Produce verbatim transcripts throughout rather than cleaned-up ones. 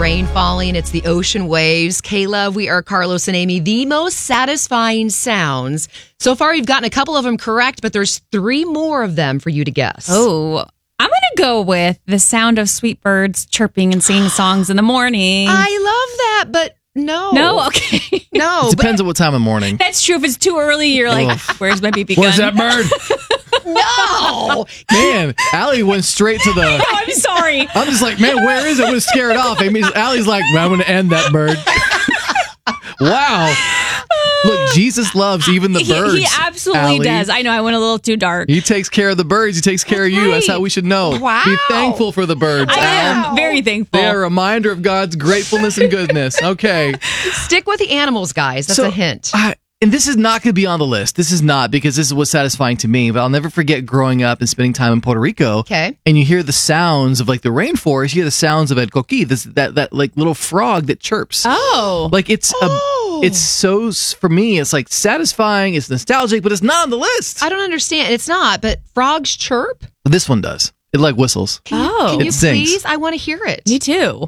rain falling. It's the ocean waves. K-Love, we are Carlos and Amy. The most satisfying sounds. So far, we've gotten a couple of them correct, but there's three more of them for you to guess. Oh, I'm going to go with the sound of sweet birds chirping and singing songs in the morning. I love that, but no. No? Okay. No. It depends on what time of morning. That's true. If it's too early, you're like, Ugh. where's my B B gun? Where's that bird? No. Man, Allie went straight to the... Oh, I'm sorry. I'm just like, man, where is it? I was scared off. Amy's, Allie's like, I'm going to end that bird. Wow. Look, Jesus loves even the He, birds. he absolutely Allie. does. I know I went a little too dark. He takes care of the birds. He takes care That's of you. That's right. how we should know. Wow. Be thankful for the birds, I Al. am very thankful. They're a reminder of God's gratefulness and goodness. Okay. Stick with the animals, guys. That's So, a hint. I, and this is not going to be on the list. This is not, because this is what's satisfying to me. But I'll never forget growing up and spending time in Puerto Rico. Okay. And you hear the sounds of like the rainforest. You hear the sounds of El Coqui, this that that like little frog that chirps. Oh. Like it's Oh. a, it's so for me. It's like satisfying. It's nostalgic, but it's not on the list. I don't understand. It's not, but frogs chirp? This one does. It like whistles. Can you, Oh. can It you sings. please? I want to hear it. Me too.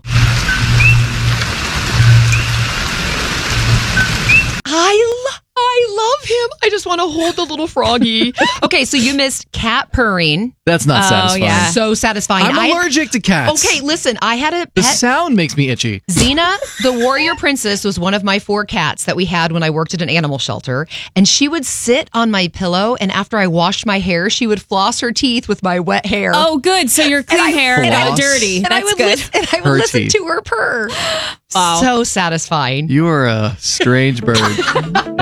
I, lo- I love him. I just want to hold the little froggy. Okay, so you missed cat purring. That's not Oh, satisfying. yeah. So satisfying. I'm I- allergic to cats. Okay, listen, I had a The pet. sound makes me itchy. Xena, the warrior princess, was one of my four cats that we had when I worked at an animal shelter. And she would sit on my pillow, and after I washed my hair, she would floss her teeth with my wet hair. Oh, good. So your clean I- hair and I- got dirty. and That's I would good. Listen, and I would Her listen teeth. to her purr. Wow. So satisfying. You are a strange bird.